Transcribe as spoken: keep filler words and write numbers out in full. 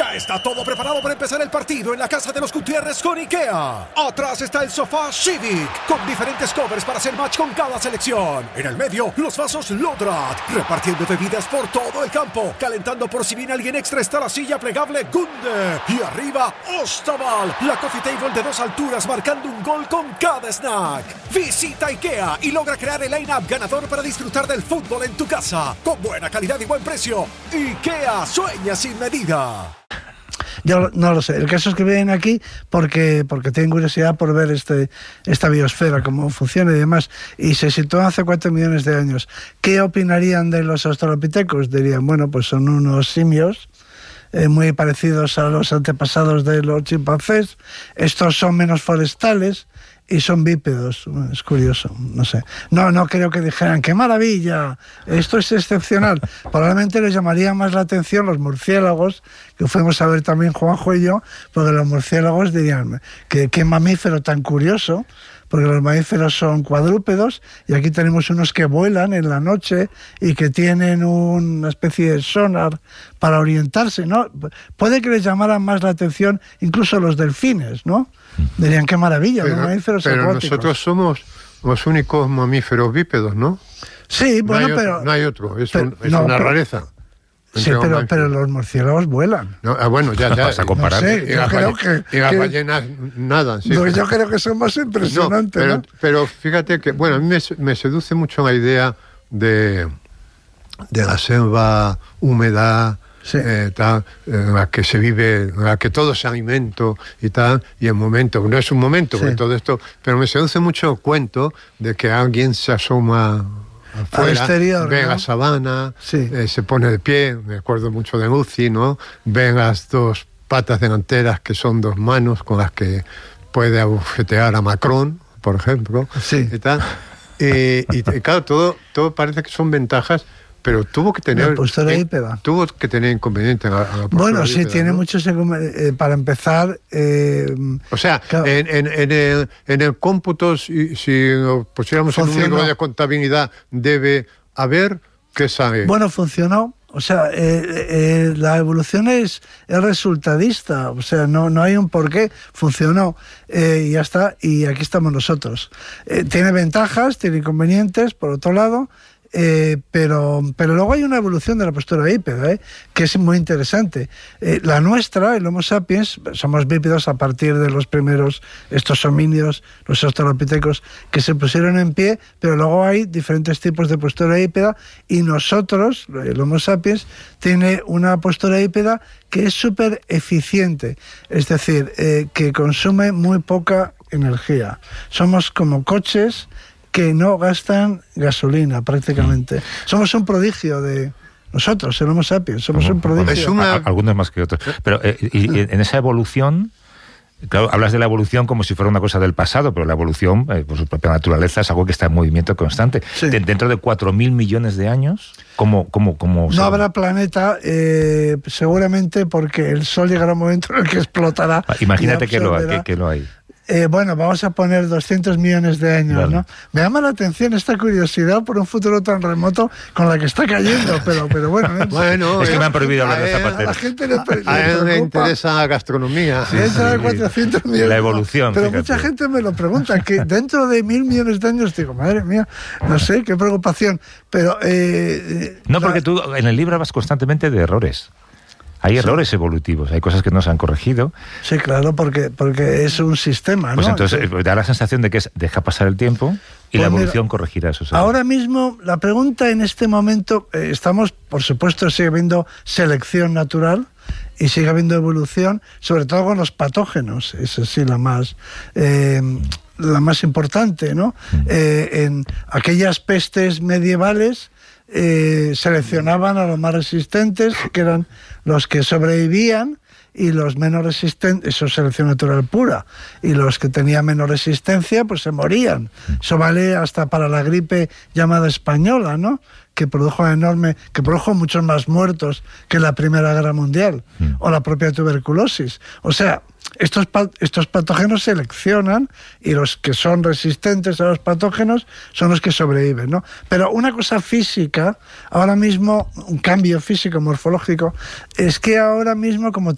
Ya está todo preparado para empezar el partido en la casa de los Gutiérrez con IKEA. Atrás está el sofá Civic, con diferentes covers para hacer match con cada selección. En el medio, los vasos Lodrat, repartiendo bebidas por todo el campo. Calentando por si viene alguien extra está la silla plegable Gunde. Y arriba, Ostaval, la coffee table de dos alturas marcando un gol con cada snack. Visita IKEA y logra crear el line-up ganador para disfrutar del fútbol en tu casa. Con buena calidad y buen precio. IKEA, sueña sin medida. Yo no lo sé, el caso es que vienen aquí porque, porque tienen curiosidad por ver este, esta biosfera, cómo funciona y demás, y se sitúan hace cuatro millones de años. ¿Qué opinarían de los australopithecus? Dirían, bueno, pues son unos simios eh, muy parecidos a los antepasados de los chimpancés, estos son menos forestales y son bípedos. Es curioso, no sé. No, no creo que dijeran, ¡qué maravilla! Esto es excepcional. Probablemente les llamaría más la atención los murciélagos, que fuimos a ver también Juanjo y yo, porque los murciélagos dirían, que qué mamífero tan curioso, porque los mamíferos son cuadrúpedos y aquí tenemos unos que vuelan en la noche y que tienen una especie de sonar para orientarse, ¿no? Puede que les llamaran más la atención incluso los delfines, ¿no? Dirían, qué maravilla, pero, los mamíferos pero acuáticos. Nosotros somos los únicos mamíferos bípedos, ¿no? Sí, bueno, no pero... Otro, no hay otro, es, pero, un, es no, una pero, rareza. Sí, pero, pero los murciélagos vuelan. No, ah, bueno, ya, ya. Vas a comparar. No sé, y yo las, creo balle- que, y las que, ballenas nadan, sí. No, yo creo que son más impresionantes, no, pero, ¿no? pero fíjate que, bueno, a mí me, me seduce mucho la idea de, de la selva húmeda, sí. eh, tal, en la que se vive, en la que todo es alimento y tal, y el momento, no es un momento, sí. todo esto, pero me seduce mucho el cuento de que alguien se asoma afuera, exterior, ve ¿no? la sabana, sí. eh, se pone de pie, me acuerdo mucho de Lucy, ¿no? Ven las dos patas delanteras que son dos manos con las que puede abofetear a Macron, por ejemplo, sí. y tal. Y, y, y claro, todo, todo parece que son ventajas, pero tuvo que tener... La postura hípeda. Tuvo que tener inconveniente. A, a bueno, sí, hípeda, tiene ¿no? muchos... Eh, para empezar... Eh, o sea, claro, en, en, en, el, en el cómputo, si, si lo pusiéramos en un libro de contabilidad, debe haber... ¿Qué sabe? Bueno, funcionó. O sea, eh, eh, la evolución es, es resultadista, o sea, no, no hay un porqué, funcionó eh, y ya está, y aquí estamos nosotros. Eh, tiene ventajas, tiene inconvenientes, por otro lado, eh, pero, pero luego hay una evolución de la postura bípeda, eh, que es muy interesante. Eh, la nuestra, el Homo sapiens, somos bípedos a partir de los primeros, estos homínidos, los australopithecus, que se pusieron en pie, pero luego hay diferentes tipos de postura bípeda y nosotros, el Homo sapiens, tiene una postura bípeda que es súper eficiente, es decir, eh, que consume muy poca energía. Somos como coches que no gastan gasolina prácticamente. Somos un prodigio de... Nosotros, el Homo sapiens, somos Como, un prodigio. Es una... Algunos más que otros. Pero eh, y, y en esa evolución... Claro, hablas de la evolución como si fuera una cosa del pasado, pero la evolución, eh, por su propia naturaleza, es algo que está en movimiento constante. Sí. De, dentro de cuatro mil millones de años, ¿cómo, cómo, cómo no se... habrá planeta, eh, seguramente porque el Sol llegará a un momento en el que explotará. Imagínate que lo, hay, que, que lo hay. Eh, bueno, vamos a poner doscientos millones de años, vale. ¿no? Me llama la atención esta curiosidad por un futuro tan remoto con la que está cayendo, pero, pero bueno... ¿eh? bueno es que me han prohibido hablar a de Zapatero. A la gente le, le, a él le interesa la gastronomía. Sí, sí, sí. cuatrocientos millones, la evolución, pero fíjate. Mucha gente me lo pregunta, que dentro de mil millones de años digo, madre mía, no sé, qué preocupación, pero... Eh, no, porque la... tú en el libro hablas constantemente de errores. Hay errores sí. evolutivos, hay cosas que no se han corregido. Sí, claro, porque, porque es un sistema, pues ¿no? Entonces entonces da la sensación de que es deja pasar el tiempo y pues la evolución mira, corregirá esos errores. Ahora mismo, la pregunta en este momento, eh, estamos, por supuesto, sigue habiendo selección natural y sigue habiendo evolución, sobre todo con los patógenos, esa sí la más... Eh, la más importante, ¿no? Mm. Eh, en aquellas pestes medievales eh, seleccionaban a los más resistentes, que eran los que sobrevivían, y los menos resistentes, eso es selección natural pura, y los que tenían menos resistencia, pues se morían. Eso vale hasta para la gripe llamada española, ¿no? Que produjo enorme, que produjo muchos más muertos que la Primera Guerra Mundial, mm. o la propia tuberculosis. O sea, estos, estos patógenos seleccionan y los que son resistentes a los patógenos son los que sobreviven, ¿no? Pero una cosa física, ahora mismo, un cambio físico morfológico, es que ahora mismo, como